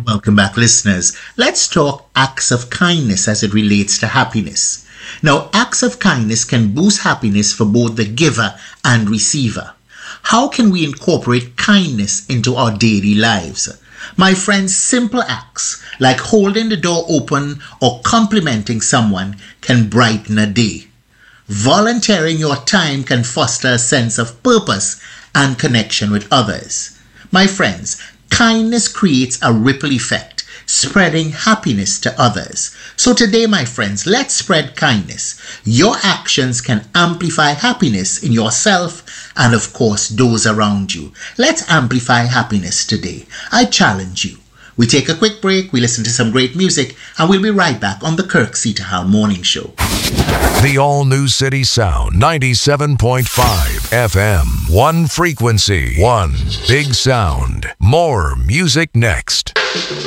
Welcome back, listeners. Let's talk acts of kindness as it relates to happiness. Now, acts of kindness can boost happiness for both the giver and receiver. How can we incorporate kindness into our daily lives? My friends, simple acts like holding the door open or complimenting someone can brighten a day. Volunteering your time can foster a sense of purpose and connection with others. My friends, kindness creates a ripple effect, spreading happiness to others. So today, my friends, let's spread kindness. Your actions can amplify happiness in yourself and, of course, those around you. Let's amplify happiness today. I challenge you. We take a quick break, we listen to some great music, and we'll be right back on the Kirk Ceterhall Morning Show. The all-new City Sound, 97.5 FM. One frequency, one big sound. More music next.